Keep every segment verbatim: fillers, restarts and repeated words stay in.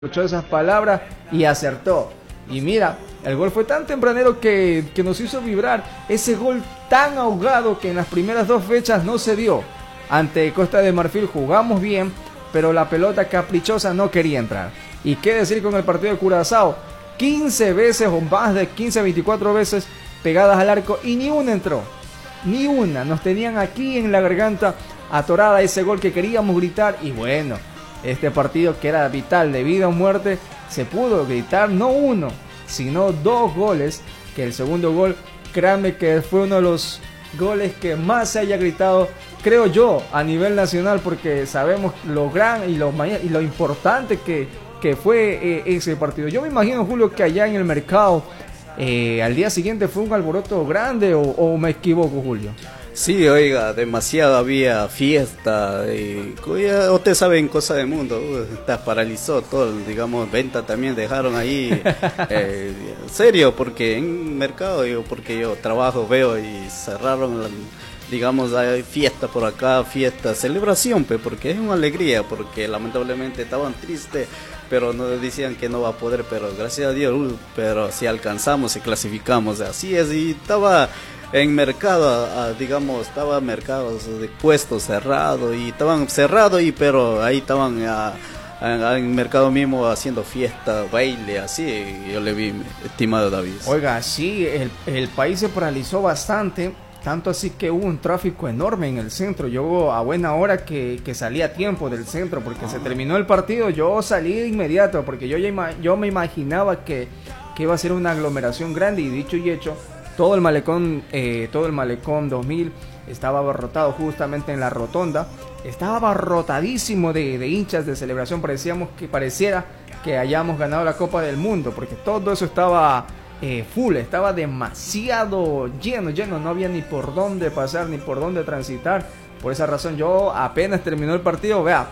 escuchó esas palabras y acertó. Y mira, el gol fue tan tempranero que, que nos hizo vibrar. Ese gol tan ahogado que en las primeras dos fechas no se dio. Ante Costa de Marfil jugamos bien, pero la pelota caprichosa no quería entrar. Y qué decir con el partido de Curazao, quince veces o más de quince, veinticuatro veces pegadas al arco y ni una entró. Ni una, nos tenían aquí en la garganta atorada ese gol que queríamos gritar. Y bueno, este partido que era vital de vida o muerte, se pudo gritar no uno, sino dos goles, que el segundo gol, créanme que fue uno de los goles que más se haya gritado, creo yo, a nivel nacional, porque sabemos lo gran y lo, y lo importante que, que fue eh, ese partido. Yo me imagino, Julio, que allá en el mercado, eh, al día siguiente fue un alboroto grande, o, o me equivoco, Julio. Sí, oiga, demasiado había fiesta, y ya ustedes saben, cosa del mundo, uh, está paralizó todo, digamos, venta también dejaron ahí, eh, serio, porque en mercado, yo, porque yo trabajo, veo y cerraron, la, digamos, hay fiesta por acá, fiesta, celebración, pues, porque es una alegría, porque lamentablemente estaban tristes, pero no decían que no va a poder, pero gracias a Dios, uh, pero si alcanzamos y clasificamos, así es, y estaba en mercado, uh, digamos, estaba mercados de puestos cerrados y estaban cerrados, y pero ahí estaban uh, en, en mercado mismo haciendo fiesta, baile, así, yo le vi, estimado David. Oiga, sí, el, el país se paralizó bastante, tanto así que hubo un tráfico enorme en el centro. Yo a buena hora que, que salí a tiempo del centro, porque ah. se terminó el partido, yo salí de inmediato, porque yo, ya yo me imaginaba que, que iba a ser una aglomeración grande, y dicho y hecho, todo el malecón, eh, todo el malecón dos mil estaba abarrotado justamente en la rotonda, estaba abarrotadísimo de, de hinchas de celebración, parecíamos que pareciera que hayamos ganado la Copa del Mundo, porque todo eso estaba eh, full, estaba demasiado lleno, lleno, no había ni por dónde pasar, ni por dónde transitar. Por esa razón yo apenas terminó el partido, vea,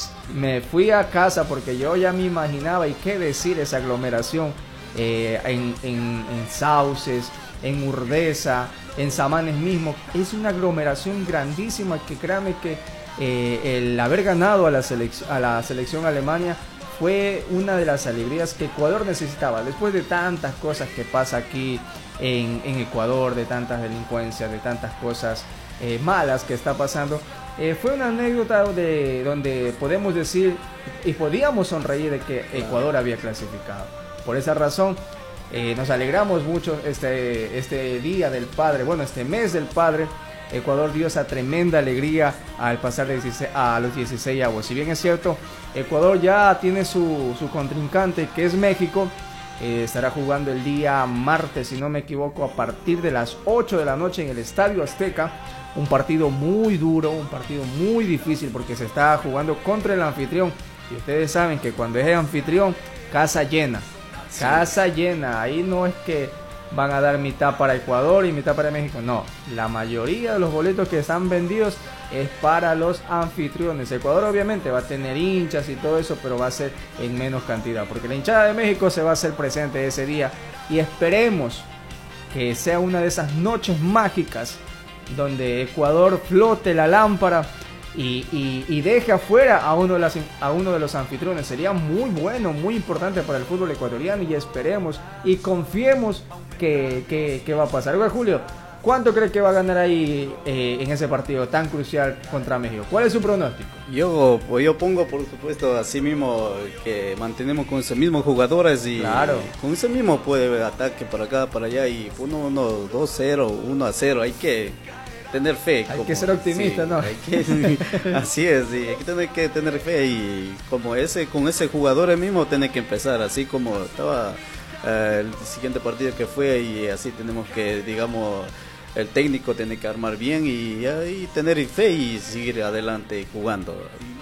me fui a casa, porque yo ya me imaginaba, y qué decir, esa aglomeración eh, en, en, en Sauces, en Urdesa, en Samanes mismo. Es una aglomeración grandísima que créanme que eh, el haber ganado a la, a la selección Alemania fue una de las alegrías que Ecuador necesitaba, después de tantas cosas que pasa aquí en, en Ecuador, de tantas delincuencias, de tantas cosas eh, malas que está pasando. Eh, fue una anécdota de, donde podemos decir y podíamos sonreír de que Ecuador había clasificado. Por esa razón Eh, nos alegramos mucho este, este día del padre, bueno, este mes del padre. Ecuador dio esa tremenda alegría al pasar de dieciséis, a los dieciséis avos. Si bien es cierto, Ecuador ya tiene su, su contrincante, que es México. Eh, estará jugando el día martes, si no me equivoco, a partir de las ocho de la noche en el Estadio Azteca. Un partido muy duro, un partido muy difícil, porque se está jugando contra el anfitrión. Y ustedes saben que cuando es el anfitrión, casa llena. Casa llena, ahí no es que van a dar mitad para Ecuador y mitad para México, no, la mayoría de los boletos que están vendidos es para los anfitriones. Ecuador obviamente va a tener hinchas y todo eso, pero va a ser en menos cantidad, porque la hinchada de México se va a hacer presente ese día, y esperemos que sea una de esas noches mágicas donde Ecuador flote la lámpara Y, y, y deje afuera a uno, de las, a uno de los anfitriones. Sería muy bueno, muy importante para el fútbol ecuatoriano, y esperemos y confiemos que, que, que va a pasar. Oiga, Julio, ¿cuánto cree que va a ganar ahí eh, en ese partido tan crucial contra México? ¿Cuál es su pronóstico? Yo, yo pongo, por supuesto, así mismo, que mantenemos con esos mismos jugadores, y claro, con ese mismo puede ataque para acá, para allá, y uno, uno, dos cero, uno a cero, hay que tener fe. Hay como, que ser optimista, sí, ¿no? Hay que, así es, sí, hay que tener, que tener fe, y como ese, con ese jugador mismo tiene que empezar, así como estaba uh, el siguiente partido que fue, y así tenemos que, digamos, el técnico tiene que armar bien, y, y tener fe y seguir adelante jugando.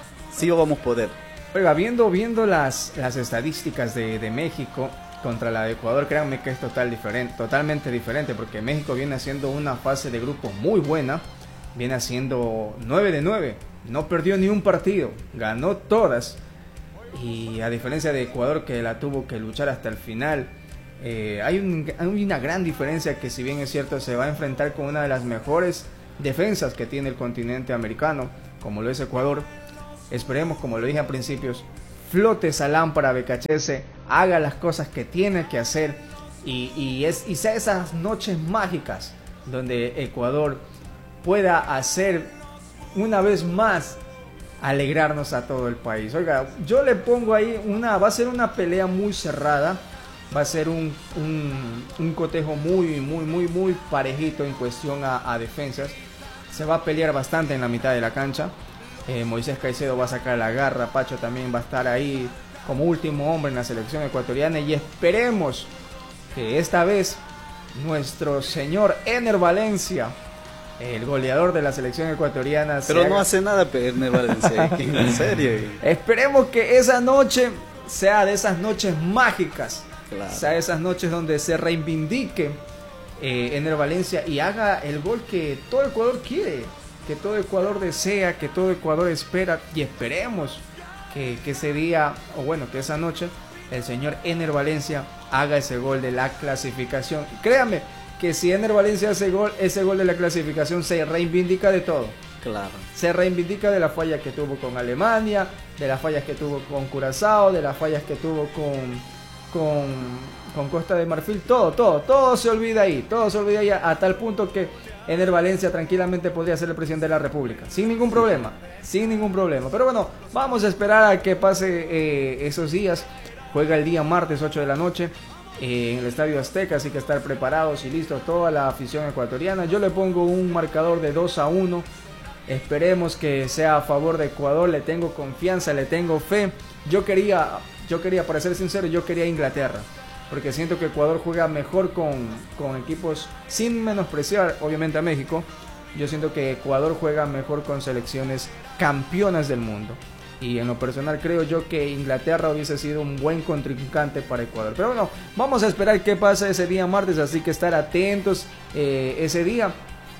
Sí vamos a poder. Oiga, viendo, viendo las, las estadísticas de, de México contra la de Ecuador, créanme que es total diferente, totalmente diferente, porque México viene haciendo una fase de grupo muy buena, viene haciendo nueve de nueve, no perdió ni un partido, ganó todas, y a diferencia de Ecuador, que la tuvo que luchar hasta el final. eh, hay, un, hay una gran diferencia, que si bien es cierto se va a enfrentar con una de las mejores defensas que tiene el continente americano, como lo es Ecuador. Esperemos, como lo dije a principios, flote esa lámpara B K H S, haga las cosas que tiene que hacer y, y, es, y sea esas noches mágicas donde Ecuador pueda hacer una vez más alegrarnos a todo el país. Oiga, yo le pongo ahí una, va a ser una pelea muy cerrada, va a ser un, un, un cotejo muy, muy, muy, muy parejito en cuestión a, a defensas. Se va a pelear bastante en la mitad de la cancha. Eh, Moisés Caicedo va a sacar la garra, Pacho también va a estar ahí como último hombre en la selección ecuatoriana y esperemos que esta vez nuestro señor Ener Valencia, el goleador de la selección ecuatoriana, pero no haga... hace nada Ener Valencia, en serio. Esperemos que esa noche sea de esas noches mágicas, claro. sea de esas noches donde se reivindique eh, Ener Valencia y haga el gol que todo Ecuador quiere, que todo Ecuador desea, que todo Ecuador espera, y esperemos que, que ese día, o bueno, que esa noche el señor Ener Valencia haga ese gol de la clasificación. Créame que si Ener Valencia hace gol, ese gol de la clasificación se reivindica de todo. Claro. Se reivindica de la falla que tuvo con Alemania, de las fallas que tuvo con Curazao, de las fallas que tuvo con, con, con Costa de Marfil, todo, todo, todo se olvida ahí, todo se olvida ahí a, a tal punto que Ener Valencia tranquilamente podría ser el presidente de la República, sin ningún problema, sin ningún problema. Pero bueno, vamos a esperar a que pase eh, esos días. Juega el día martes ocho de la noche eh, en el Estadio Azteca, así que estar preparados y listos toda la afición ecuatoriana. Yo le pongo un marcador de dos a uno. Esperemos que sea a favor de Ecuador, le tengo confianza, le tengo fe. Yo quería, yo quería, para ser sincero, yo quería Inglaterra, porque siento que Ecuador juega mejor con, con equipos, sin menospreciar obviamente a México. Yo siento que Ecuador juega mejor con selecciones campeonas del mundo, y en lo personal creo yo que Inglaterra hubiese sido un buen contrincante para Ecuador. Pero bueno, vamos a esperar qué pasa ese día martes, así que estar atentos eh, ese día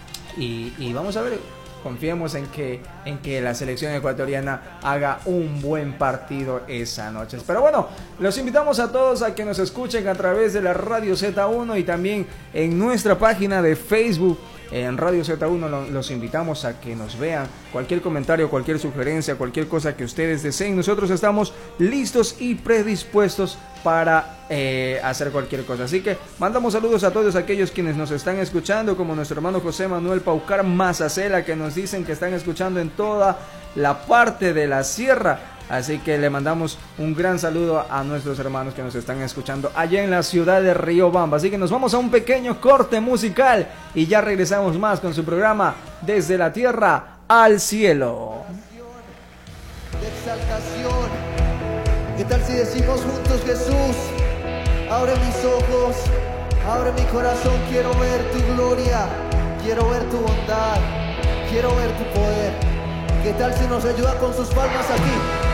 y, y vamos a ver. Confiemos en que, en que la selección ecuatoriana haga un buen partido esa noche. Pero bueno, los invitamos a todos a que nos escuchen a través de la Radio Z uno y también en nuestra página de Facebook. En Radio Z uno los invitamos a que nos vean. Cualquier comentario, cualquier sugerencia, cualquier cosa que ustedes deseen, nosotros estamos listos y predispuestos para eh, hacer cualquier cosa. Así que mandamos saludos a todos aquellos quienes nos están escuchando, como nuestro hermano José Manuel Paucar Mazacela, que nos dicen que están escuchando en toda la parte de la sierra. Así que le mandamos un gran saludo a nuestros hermanos que nos están escuchando allá en la ciudad de Riobamba. Así que nos vamos a un pequeño corte musical y ya regresamos más con su programa Desde la Tierra al Cielo. De exaltación. ¿Qué tal si decimos juntos: Jesús, abre mis ojos, abre mi corazón, quiero ver tu gloria, quiero ver tu bondad, quiero ver tu poder? ¿Qué tal si nos ayuda con sus palmas aquí?